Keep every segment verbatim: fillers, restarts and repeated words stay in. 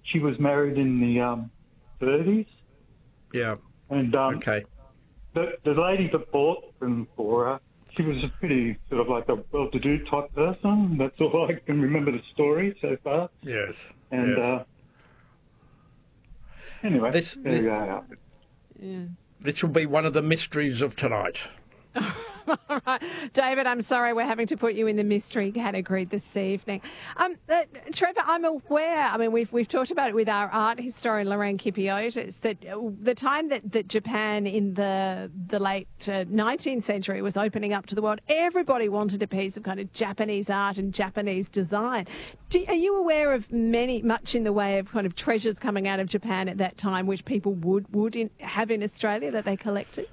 she was married in the um, thirties. Yeah. And um, okay. the, the lady that bought them for her, she was a pretty sort of like a well-to-do type person. That's all I can remember the story so far. Yes. And yes. uh, anyway, this, there this, you go. Yeah. This will be one of the mysteries of tonight. All right. David, I'm sorry we're having to put you in the mystery category this evening. Um, uh, Trevor, I'm aware, I mean, we've we've talked about it with our art historian, Lorraine Kipiotis, that the time that, that Japan in the the late uh, nineteenth century was opening up to the world, everybody wanted a piece of kind of Japanese art and Japanese design. Do, are you aware of many, much in the way of kind of treasures coming out of Japan at that time, which people would, would in, have in Australia that they collected?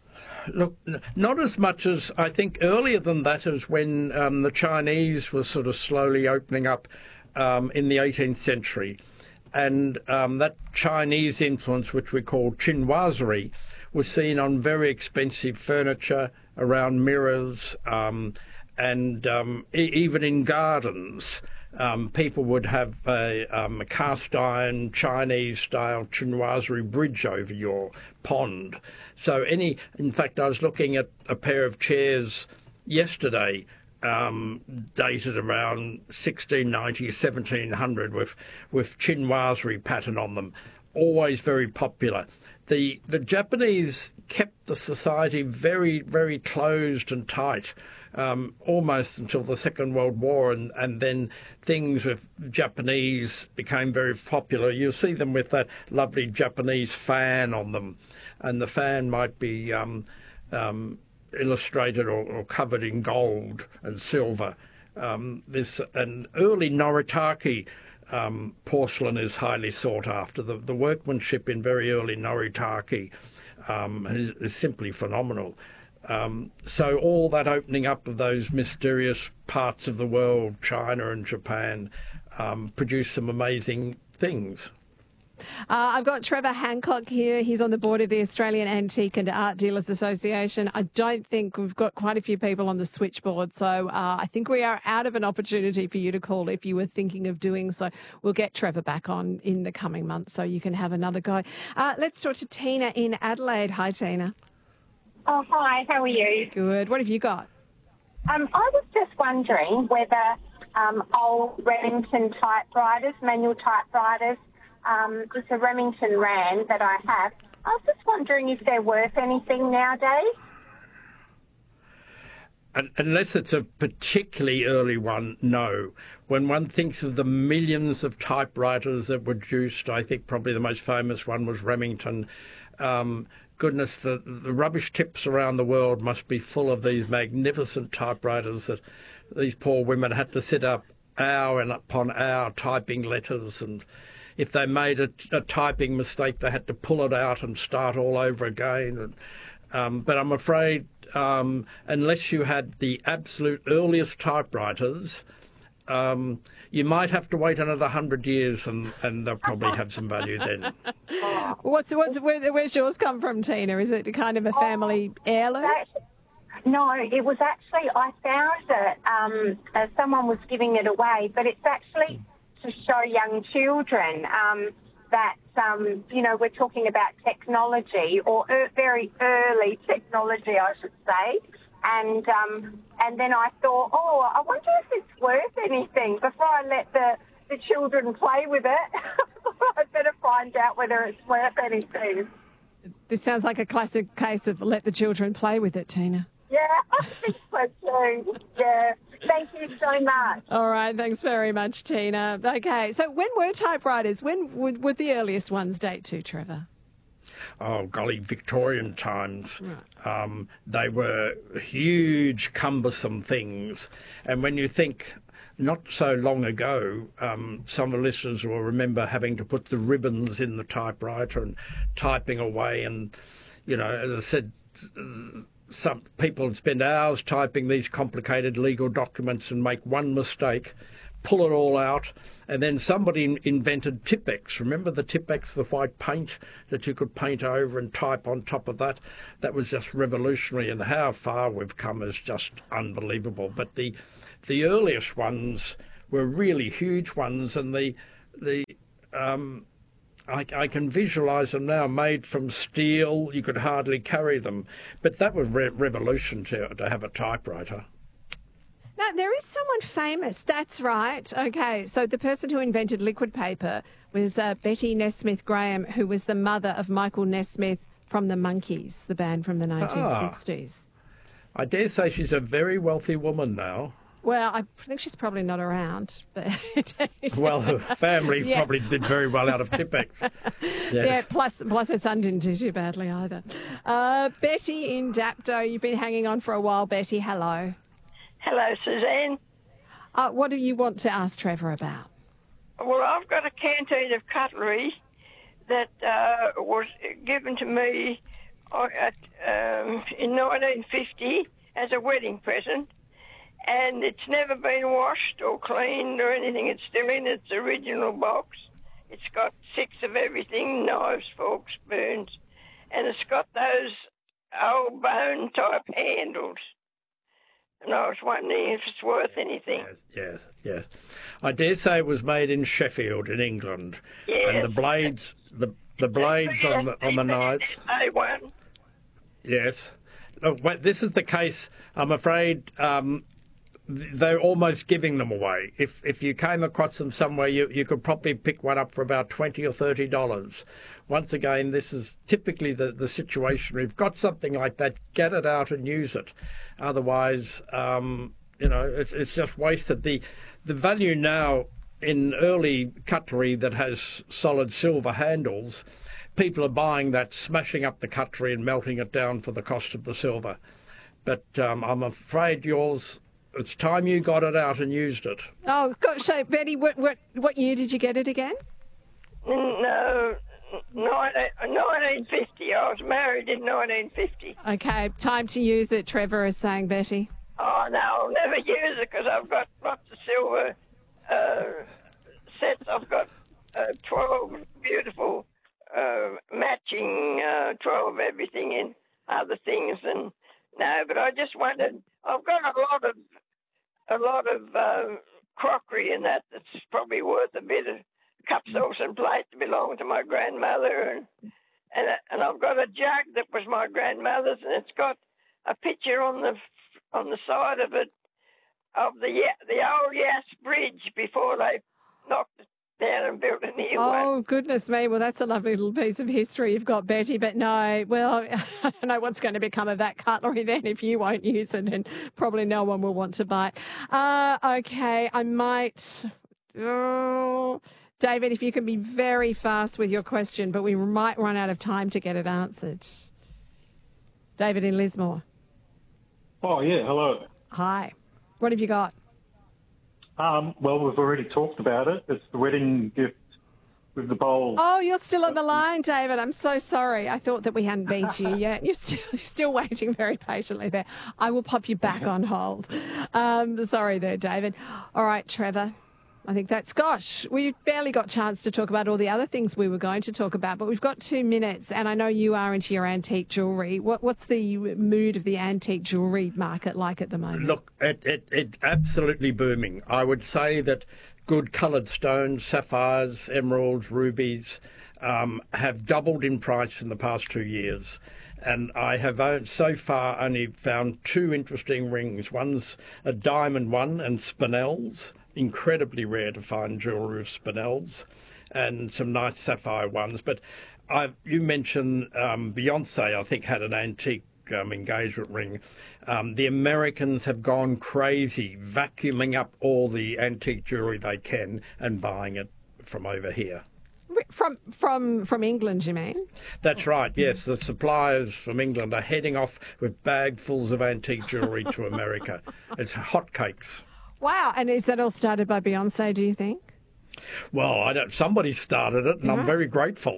Look, not as much as I think earlier than that is when um, the Chinese were sort of slowly opening up um, in the eighteenth century. And um, that Chinese influence, which we call chinoiserie, was seen on very expensive furniture, around mirrors, um, and um, e- even in gardens. Um, people would have a, um, a cast iron Chinese-style chinoiserie bridge over your pond. So any, in fact, I was looking at a pair of chairs yesterday, um, dated around sixteen ninety, seventeen hundred, with with chinoiserie pattern on them. Always very popular. The the Japanese kept the society very, very closed and tight. Um, almost until the Second World War, and, and then things with Japanese became very popular. You'll see them with that lovely Japanese fan on them, and the fan might be um, um, illustrated or, or covered in gold and silver. Um, this an early Noritake um, porcelain is highly sought after. The, the workmanship in very early Noritake um, is, is simply phenomenal. Um, so all that opening up of those mysterious parts of the world, China and Japan, um, produced some amazing things. Uh, I've got Trevor Hancock here. He's on the board of the Australian Antique and Art Dealers Association. I don't think we've got quite a few people on the switchboard, so uh, I think we are out of an opportunity for you to call if you were thinking of doing so. We'll get Trevor back on in the coming months so you can have another go. Uh, let's talk to Tina in Adelaide. Hi, Tina. Oh, hi, how are you? Good. What have you got? Um, I was just wondering whether um, old Remington typewriters, manual typewriters, um, it's a Remington Rand that I have. I was just wondering if they're worth anything nowadays. Unless it's a particularly early one, no. When one thinks of the millions of typewriters that were produced, I think probably the most famous one was Remington. Um, goodness, the, the rubbish tips around the world must be full of these magnificent typewriters that these poor women had to sit up hour and upon hour typing letters, and if they made a, a typing mistake, they had to pull it out and start all over again. And, um, but I'm afraid um, unless you had the absolute earliest typewriters, um, you might have to wait another hundred years, and, and they'll probably have some value then. What's what's where, where's yours come from, Tina? Is it kind of a family heirloom? No, it was actually, I found it, um, as someone was giving it away, but it's actually to show young children um, that, um, you know, we're talking about technology, or er, very early technology, I should say. And um, and then I thought, oh, I wonder if it's worth anything. Before I let the, the children play with it, I'd better find out whether it's worth anything. This sounds like a classic case of let the children play with it, Tina. Yeah, I think so too. Yeah. Thank you so much. All right, thanks very much, Tina. Okay, so when were typewriters? When would, would the earliest ones date to, Trevor? Oh, golly, Victorian times. Right. Um, they were huge, cumbersome things. And when you think, not so long ago, um, some of the listeners will remember having to put the ribbons in the typewriter and typing away. And, you know, as I said, some people would spend hours typing these complicated legal documents and make one mistake, pull it all out, and then somebody in- invented Tipp-Ex. Remember the Tipp-Ex, the white paint that you could paint over and type on top of that? That was just revolutionary, and how far we've come is just unbelievable. But the the earliest ones were really huge ones, and the the um, I, I can visualise them now, made from steel. You could hardly carry them. But that was re- revolution to, to have a typewriter. Now, there is someone famous. That's right. Okay, so the person who invented liquid paper was uh, Betty Nesmith Graham, who was the mother of Michael Nesmith from the Monkees, the band from the nineteen sixties. Ah, I dare say she's a very wealthy woman now. Well, I think she's probably not around. But well, her family yeah. probably did very well out of Tipex. Yes. Yeah, plus, plus her son didn't do too badly either. Uh, Betty in Dapto, you've been hanging on for a while. Betty, hello. Hello, Suzanne. Uh, what do you want to ask Trevor about? Well, I've got a canteen of cutlery that uh, was given to me uh, at, um, in nineteen fifty as a wedding present. And it's never been washed or cleaned or anything. It's still in its original box. It's got six of everything, knives, forks, spoons. And it's got those old bone-type handles. And I was wondering if it's worth anything. Yes, yes, yes. I dare say it was made in Sheffield, in England. Yes. And the blades, the the blades on the on the knives. A one. Yes. Look, well, this is the case. I'm afraid. Um, They're almost giving them away. If if you came across them somewhere, you, you could probably pick one up for about twenty or thirty dollars. Once again, this is typically the, the situation. We've got something like that, get it out and use it. Otherwise, um, you know, it's it's just wasted. The the value now in early cutlery that has solid silver handles, people are buying that, smashing up the cutlery and melting it down for the cost of the silver. But um, I'm afraid yours. It's time you got it out and used it. Oh, gosh, so Betty, what what what year did you get it again? No, nineteen fifty. I was married in nineteen fifty. Okay, time to use it, Trevor is saying, Betty. Oh, no, I'll never use it because I've got lots of silver uh, sets. I've got uh, twelve beautiful uh, matching uh, twelve everything in other things. And no, but I just wondered, I've got a lot of a lot of uh, crockery in that that's probably worth a bit of cup, sauce and plate that belonged to my grandmother, and and and I've got a jug that was my grandmother's, and it's got a picture on the on the side of it of the the old Yass Bridge before they knocked it down and built a new one. Oh, goodness me. Well, that's a lovely little piece of history you've got, Betty. But no, well, I don't know what's going to become of that cutlery then if you won't use it, and probably no one will want to buy it. Uh, okay, I might... Oh, David, if you can be very fast with your question, but we might run out of time to get it answered. David in Lismore. Oh, yeah, hello. Hi. What have you got? Um, well, we've already talked about it. It's the wedding gift with the bowl. Oh, you're still on the line, David. I'm so sorry. I thought that we hadn't been to you yet. You're still, you're still waiting very patiently there. I will pop you back on hold. Um, sorry there, David. All right, Trevor. I think that's, gosh, we barely got a chance to talk about all the other things we were going to talk about, but we've got two minutes, and I know you are into your antique jewellery. What, what's the mood of the antique jewellery market like at the moment? Look, it, it, it's absolutely booming. I would say that good coloured stones, sapphires, emeralds, rubies, um, have doubled in price in the past two years. And I have uh, so far only found two interesting rings. One's a diamond one and spinels. Incredibly rare to find jewellery of spinels, and some nice sapphire ones. But I, you mentioned um, Beyonce, I think, had an antique um, engagement ring. Um, the Americans have gone crazy, vacuuming up all the antique jewellery they can and buying it from over here. From from from England, you mean? That's right, yes. The suppliers from England are heading off with bagfuls of antique jewellery to America. It's hotcakes. Wow, and is that all started by Beyonce, do you think? Well, I don't. Somebody started it, and Yeah. I'm very grateful.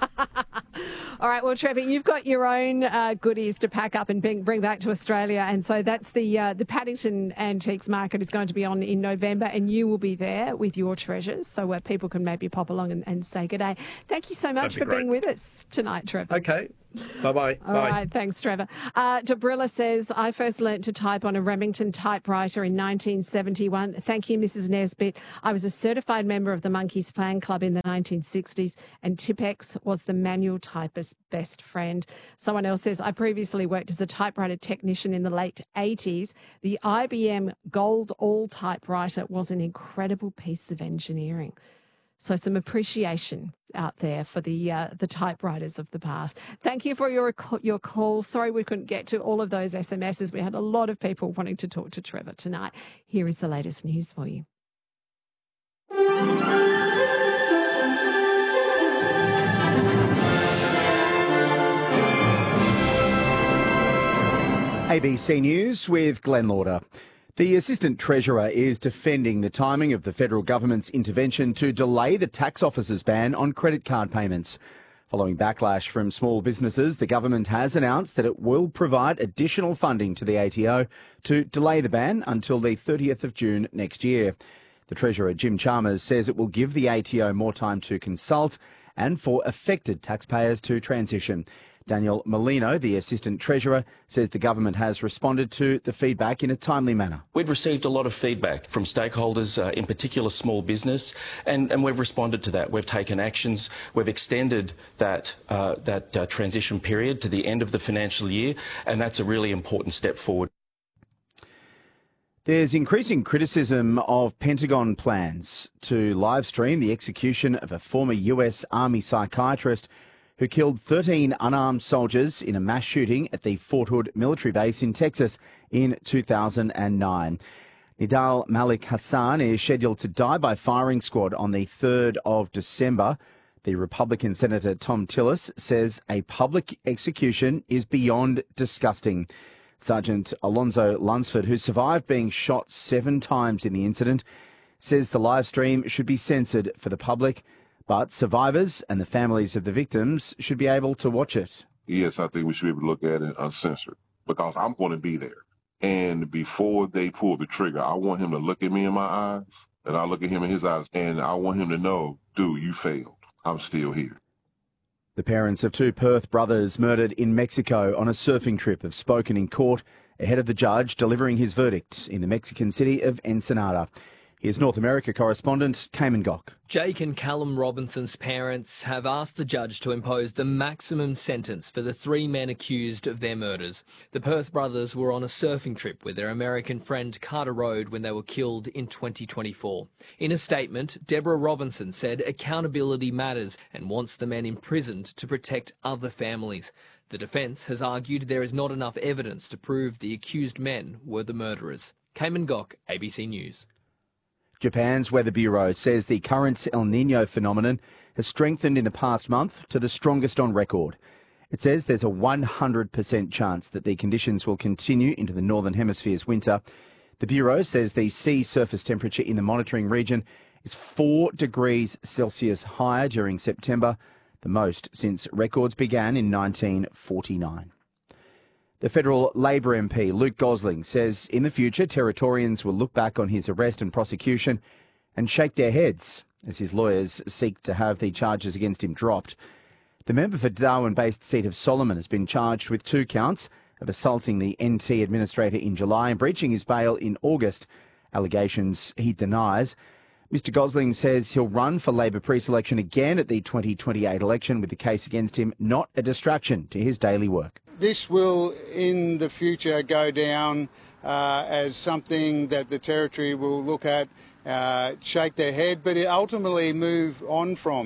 All right, well, Trevor, you've got your own uh, goodies to pack up and bring, bring back to Australia, and so that's the uh, the Paddington Antiques Market is going to be on in November, and you will be there with your treasures, so where people can maybe pop along and, and say good day. Thank you so much That'd be for great. being with us tonight, Trevor. Okay, Bye-bye. All Bye. right, thanks, Trevor. Uh, Debrilla says, I first learnt to type on a Remington typewriter in nineteen seventy-one. Thank you, Missus Nesbitt. I was a certified member of the Monkeys fan club in the nineteen sixties, and Tipex was the manual typist's best friend. Someone else says, I previously worked as a typewriter technician in the late eighties. The I B M Gold All typewriter was an incredible piece of engineering. So some appreciation out there for the uh, the typewriters of the past. Thank you for your your call. Sorry we couldn't get to all of those S M Ses. We had a lot of people wanting to talk to Trevor tonight. Here is the latest news for you. A B C News with Glenn Lauder. The Assistant Treasurer is defending the timing of the federal government's intervention to delay the tax office's ban on credit card payments. Following backlash from small businesses, the government has announced that it will provide additional funding to the A T O to delay the ban until the thirtieth of June next year. The Treasurer, Jim Chalmers, says it will give the A T O more time to consult and for affected taxpayers to transition. Daniel Molino, the Assistant Treasurer, says the government has responded to the feedback in a timely manner. We've received a lot of feedback from stakeholders, uh, in particular small business, and, and we've responded to that. We've taken actions. We've extended that, uh, that uh, transition period to the end of the financial year, and that's a really important step forward. There's increasing criticism of Pentagon plans to live stream the execution of a former U S Army psychiatrist who killed thirteen unarmed soldiers in a mass shooting at the Fort Hood military base in Texas in two thousand nine. Nidal Malik Hassan is scheduled to die by firing squad on the third of December. The Republican Senator Tom Tillis says a public execution is beyond disgusting. Sergeant Alonzo Lunsford, who survived being shot seven times in the incident, says the live stream should be censored for the public, but survivors and the families of the victims should be able to watch it. Yes, I think we should be able to look at it uncensored because I'm going to be there. And before they pull the trigger, I want him to look at me in my eyes, and I look at him in his eyes, and I want him to know, dude, you failed. I'm still here. The parents of two Perth brothers murdered in Mexico on a surfing trip have spoken in court ahead of the judge delivering his verdict in the Mexican city of Ensenada. Here's North America correspondent Cayman Gok. Jake and Callum Robinson's parents have asked the judge to impose the maximum sentence for the three men accused of their murders. The Perth brothers were on a surfing trip with their American friend Carter Road when they were killed in twenty twenty-four. In a statement, Deborah Robinson said accountability matters and wants the men imprisoned to protect other families. The defence has argued there is not enough evidence to prove the accused men were the murderers. Cayman Gok, A B C News. Japan's Weather Bureau says the current El Niño phenomenon has strengthened in the past month to the strongest on record. It says there's a one hundred percent chance that the conditions will continue into the Northern Hemisphere's winter. The Bureau says the sea surface temperature in the monitoring region is four degrees Celsius higher during September, the most since records began in nineteen forty-nine. The federal Labor M P Luke Gosling says in the future Territorians will look back on his arrest and prosecution and shake their heads as his lawyers seek to have the charges against him dropped. The member for Darwin-based seat of Solomon has been charged with two counts of assaulting the N T administrator in July and breaching his bail in August, allegations he denies. Mister Gosling says he'll run for Labor pre-selection again at the twenty twenty-eight election with the case against him not a distraction to his daily work. This will, in the future, go down uh, as something that the Territory will look at, uh, shake their head, but it ultimately move on from.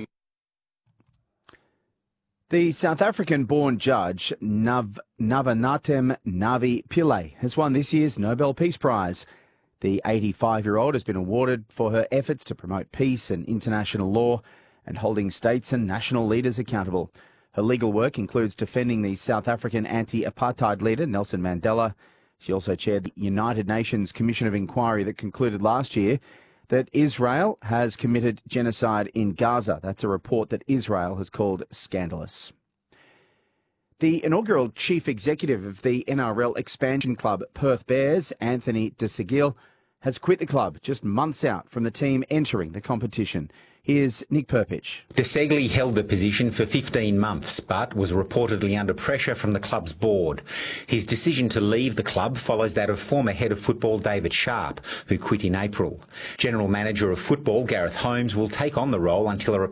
The South African-born judge Nav- Navanatem Navi Pillay has won this year's Nobel Peace Prize. The eighty-five-year-old has been awarded for her efforts to promote peace and international law and holding states and national leaders accountable. Her legal work includes defending the South African anti-apartheid leader Nelson Mandela. She also chaired the United Nations Commission of Inquiry that concluded last year that Israel has committed genocide in Gaza. That's a report that Israel has called scandalous. The inaugural chief executive of the N R L expansion club Perth Bears, Anthony De Segil, has quit the club just months out from the team entering the competition. Here's Nick Perpich. De Segli held the position for fifteen months, but was reportedly under pressure from the club's board. His decision to leave the club follows that of former head of football David Sharp, who quit in April. General Manager of Football Gareth Holmes will take on the role until a